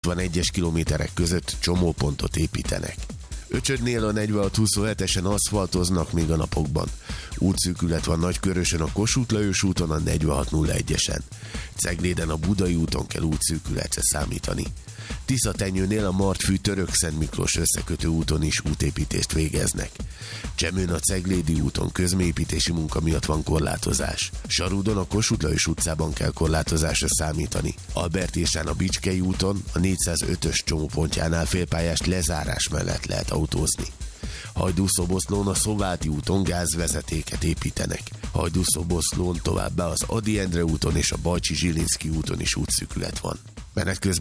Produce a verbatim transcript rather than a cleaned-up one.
hatvanegyes kilométerek között csomópontot építenek. Öcsödnél a negyvenhat huszonhetesen aszfaltoznak még a napokban. Útszűkület van Nagykörösön a Kossuth Lajos úton a negyvenhat nulla egyesen. Cegléden a Budai úton kell útszűkületre számítani. Tiszatenyőnél a Martfű Törökszent Miklós összekötő úton is útépítést végeznek. Csemőn a Ceglédi úton közműépítési munka miatt van korlátozás. Sarudon a Kossuth Lajos utcában kell korlátozásra számítani. Albertésán a Bicskei úton a négyszázötös csomópontjánál félpályás lezárás mellett lehet autózni. Hajdúszoboszlón a Szováti úton gázvezetéket építenek. Hajdúszoboszlón továbbá az Ady Endre úton és a Bajcsi Zsilinszky úton is útszűkület van. Menet közben